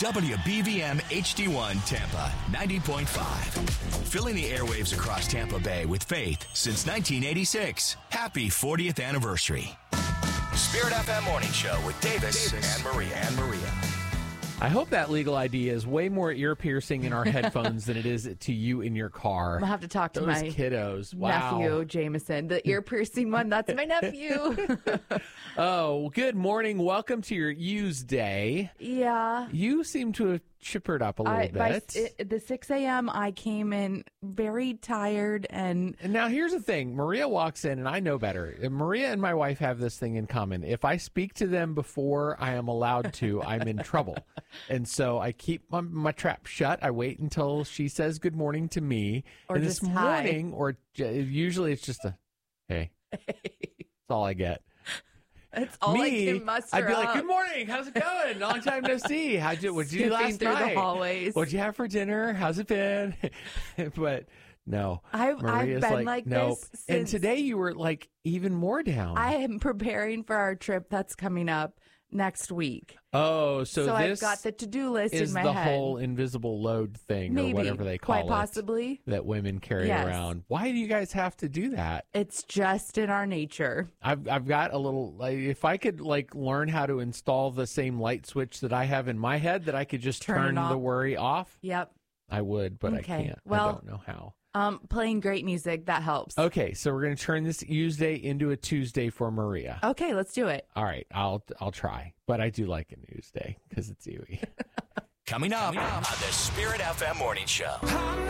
WBVM HD1 Tampa 90.5. Filling the airwaves across Tampa Bay with faith since 1986. Happy 40th anniversary. Spirit FM Morning Show with Davis and Maria. I hope that legal ID is way more ear-piercing in our headphones than it is to you in your car. I'll have to talk to Those my kiddos. Wow. nephew, Jameson. The ear-piercing one, that's my nephew. Oh, good morning. Welcome to your Use Day. Yeah. You seem to have chippered up a little bit. The 6 a.m., I came in very tired. And now here's the thing. Maria walks in, and I know better. Maria and my wife have this thing in common. If I speak to them before I am allowed to, I'm in trouble. And so I keep my trap shut. I wait until she says good morning to me. Or and just this morning, or usually it's just a, hey. That's all I get. That's all I can muster I'd be like, up. good morning, how's it going? Long time no see. What'd you do last through night? the hallways. What'd you have for dinner? How's it been? But no. I've been like nope. this since. And today you were like even more down. I am preparing for our trip that's coming up next week. Oh, so this I've got the to-do list is in my the head. whole invisible load thing Maybe, or whatever they call quite it. possibly. That women carry Yes. around. Why do you guys have to do that? It's just in our nature. I've got a little, like, if I could learn how to install the same light switch that I have in my head that I could just turn the worry off. Yep. I would, but Okay. I can't. Well, I don't know how. Playing great music, that helps. Okay, so we're going to turn this Tuesday into a Tuesday for Maria. Okay, let's do it. All right, I'll try, but I do like a Tuesday because it's Yui. Coming up on the Spirit FM Morning Show.